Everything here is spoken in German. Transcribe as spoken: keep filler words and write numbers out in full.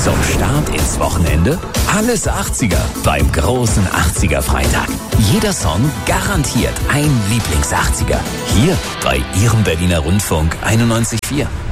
Zum Start ins Wochenende alles achtziger beim großen achtziger Freitag. Jeder Song garantiert ein Lieblings-achtziger. Hier bei Ihrem Berliner Rundfunk einundneunzig Komma vier.